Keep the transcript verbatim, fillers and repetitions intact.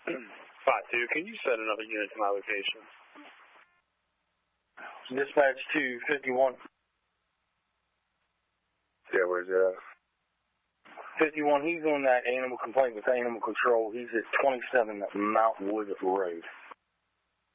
five two, can you send another unit to my location? Dispatch to fifty-one. Yeah, where's that? fifty-one, he's on that animal complaint with animal control. He's at twenty-seven Mount Wood Road.